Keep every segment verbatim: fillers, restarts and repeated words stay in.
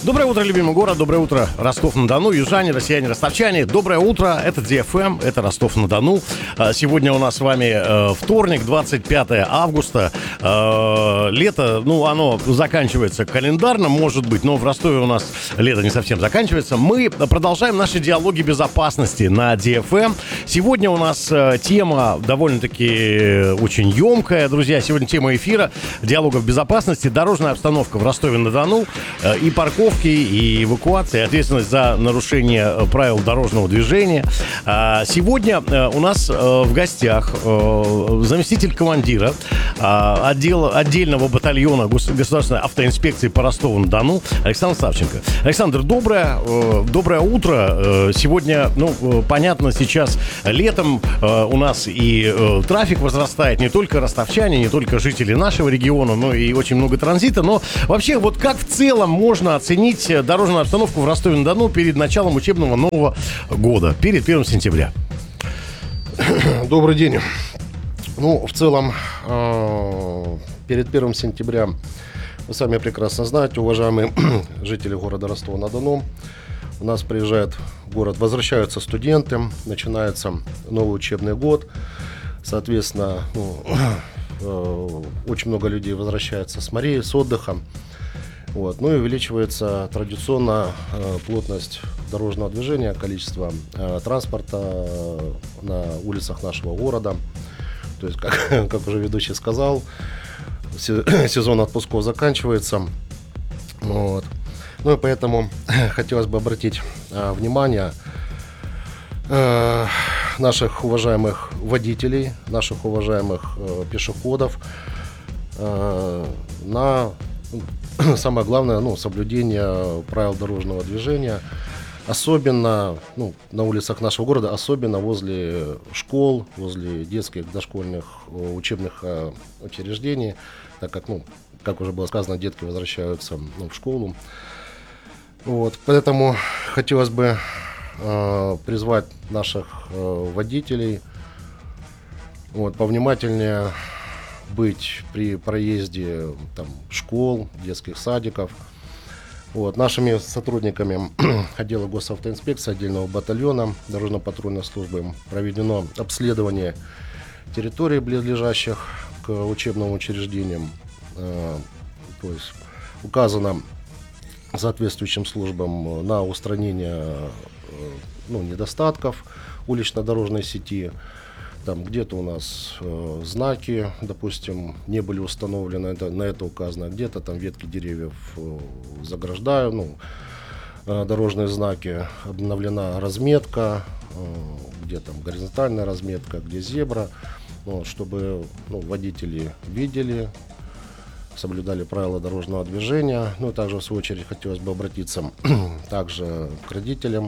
Доброе утро, любимый город, доброе утро, Ростов-на-Дону, южане, россияне, ростовчане. Доброе утро, это ди эф эм, это Ростов-на-Дону. Сегодня у нас с вами вторник, двадцать пятое августа. Лето, ну, оно заканчивается календарно, может быть, но в Ростове у нас лето не совсем заканчивается. Мы продолжаем наши диалоги безопасности на ди эф эм. Сегодня у нас тема довольно-таки очень емкая, друзья. Сегодня тема эфира диалогов безопасности, дорожная обстановка в Ростове-на-Дону и парковка, и эвакуация, и ответственность за нарушение правил дорожного движения. Сегодня у нас в гостях заместитель командира отдела, отдельного батальона Государственной автоинспекции по Ростову-на-Дону Александр Савченко. Александр, доброе, доброе утро. Сегодня, ну, понятно, сейчас летом у нас и трафик возрастает, не только ростовчане, не только жители нашего региона, но и очень много транзита. Но вообще, вот как в целом можно оценить дорожную обстановку в Ростове-на-Дону перед началом учебного нового года, перед первым сентября? Добрый день. Ну, в целом, перед первым сентября, вы сами прекрасно знаете, уважаемые жители города Ростова-на-Дону, у нас приезжает в город, возвращаются студенты, начинается новый учебный год. Соответственно, ну, очень много людей возвращается с морей, с отдыха. Вот. Ну и увеличивается традиционно э, плотность дорожного движения, количество э, транспорта э, на улицах нашего города. То есть, как, как уже ведущий сказал, сезон отпусков заканчивается. Вот. Ну и поэтому хотелось бы обратить э, внимание э, наших уважаемых водителей, наших уважаемых э, пешеходов э, на... Самое главное, ну, соблюдение правил дорожного движения, особенно, ну, на улицах нашего города, особенно возле школ, возле детских, дошкольных, учебных э, учреждений, так как, ну, как уже было сказано, детки возвращаются, ну, в школу. Вот, поэтому хотелось бы э, призвать наших э, водителей, вот, повнимательнее быть при проезде там, школ, детских садиков. Вот. Нашими сотрудниками отдела госавтоинспекции, отдельного батальона дорожно-патрульной службы проведено обследование территорий, близлежащих к учебным учреждениям. Э, то есть указано соответствующим службам на устранение э, ну, недостатков улично-дорожной сети. Там где-то у нас э, знаки, допустим, не были установлены, это, на это указано, где-то там ветки деревьев э, заграждают, ну, э, дорожные знаки, обновлена разметка, э, где там горизонтальная разметка, где зебра, ну, чтобы, ну, водители видели, соблюдали правила дорожного движения. Ну, также, в свою очередь, хотелось бы обратиться также к родителям.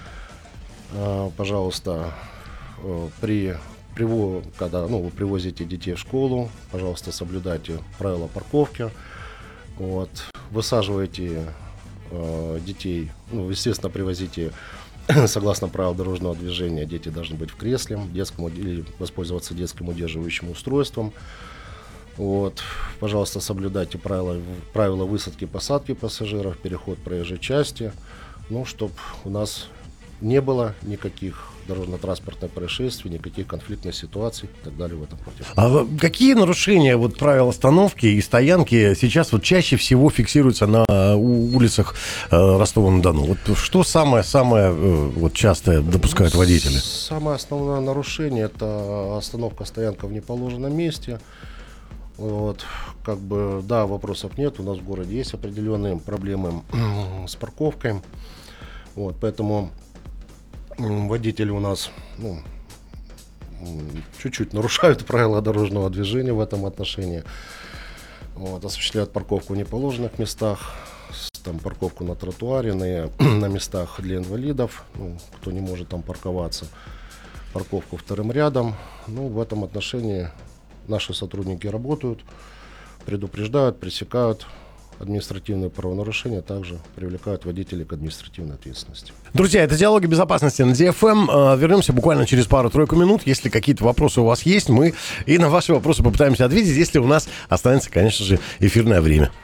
Э, пожалуйста, э, при Приво, когда, ну, вы привозите детей в школу, пожалуйста, соблюдайте правила парковки. Вот, высаживайте э, детей, ну, естественно, привозите согласно правилам дорожного движения. Дети должны быть в кресле, детском, или воспользоваться детским удерживающим устройством. Вот, пожалуйста, соблюдайте правила, правила высадки и посадки пассажиров, переход проезжей части, ну, чтобы у нас не было никаких дорожно-транспортных происшествий, никаких конфликтных ситуаций и так далее в этом роде. А какие нарушения вот правил остановки и стоянки сейчас вот чаще всего фиксируются на улицах э, Ростова-на-Дону? Вот что самое-самое э, вот частое допускают водители? Самое основное нарушение — это остановка-стоянка в неположенном месте. Вот, как бы, да, вопросов нет, у нас в городе есть определенные проблемы с парковкой. Вот, поэтому водители у нас, ну, чуть-чуть нарушают правила дорожного движения в этом отношении. Вот, осуществляют парковку в неположенных местах, там, парковку на тротуаре, на, на местах для инвалидов, ну, кто не может там парковаться, парковку вторым рядом. Ну, в этом отношении наши сотрудники работают, предупреждают, пресекают административные правонарушения, также привлекают водителей к административной ответственности. Друзья, это диалоги безопасности на ди эф эм. Вернемся буквально через пару-тройку минут. Если какие-то вопросы у вас есть, мы и на ваши вопросы попытаемся ответить, если у нас останется, конечно же, эфирное время.